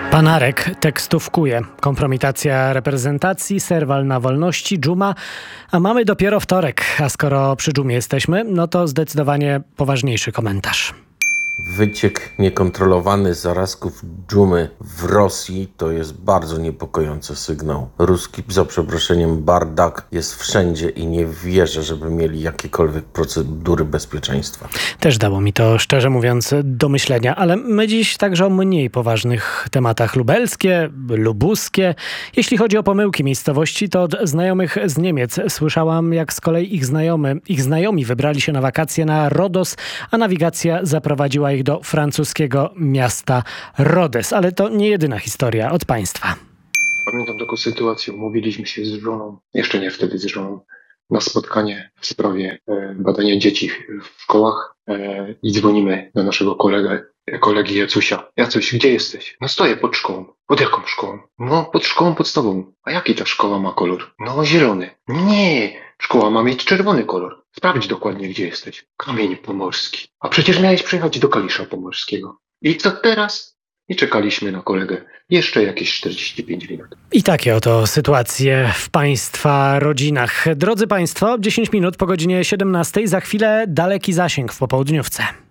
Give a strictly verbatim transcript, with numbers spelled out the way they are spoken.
Panarek tekstówkuje. Kompromitacja reprezentacji, serwal na wolności, dżuma. A mamy dopiero wtorek. A skoro przy dżumie jesteśmy, no to zdecydowanie poważniejszy komentarz. Wyciek niekontrolowany zarazków dżumy w Rosji to jest bardzo niepokojący sygnał. Ruski, za przeproszeniem, bardak jest wszędzie i nie wierzę, żeby mieli jakiekolwiek procedury bezpieczeństwa. Też dało mi to, szczerze mówiąc, do myślenia, ale my dziś także o mniej poważnych tematach. Lubelskie, lubuskie. Jeśli chodzi o pomyłki miejscowości, to od znajomych z Niemiec słyszałam, jak z kolei ich znajomy, ich znajomi wybrali się na wakacje na Rodos, a nawigacja zaprowadziła ich do francuskiego miasta Rodez. Ale to nie jedyna historia od państwa. Pamiętam taką sytuację, umówiliśmy się z żoną, jeszcze nie wtedy z żoną, na spotkanie w sprawie e, badania dzieci w szkołach e, i dzwonimy do naszego kolegę, kolegi Jacusia. Jacuś, gdzie jesteś? No stoję pod szkołą. Pod jaką szkołą? No pod szkołą podstawową. A jaki ta szkoła ma kolor? No zielony. Nie, szkoła ma mieć czerwony kolor. Sprawdź dokładnie, gdzie jesteś. Kamień Pomorski. A przecież miałeś przyjechać do Kalisza Pomorskiego. I co teraz? I czekaliśmy na kolegę jeszcze jakieś czterdzieści pięć minut. I takie oto sytuacje w państwa rodzinach. Drodzy państwo, dziesięć minut po godzinie siedemnastej. Za chwilę daleki zasięg w popołudniówce.